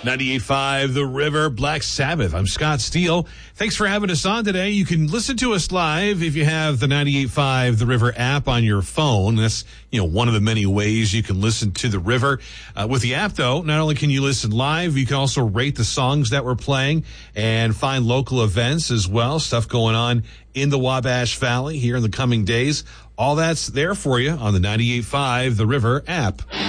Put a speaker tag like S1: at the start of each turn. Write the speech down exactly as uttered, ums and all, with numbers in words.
S1: ninety-eight point five The River, Black Sabbath. I'm Scott Steele. Thanks for having us on today. You can listen to us live if you have the ninety-eight point five The River app on your phone. That's, you know, one of the many ways you can listen to The River. Uh, with the app, though, not only can you listen live, you can also rate the songs that we're playing and find local events as well, stuff going on in the Wabash Valley here in the coming days. All that's there for you on the ninety-eight point five The River app.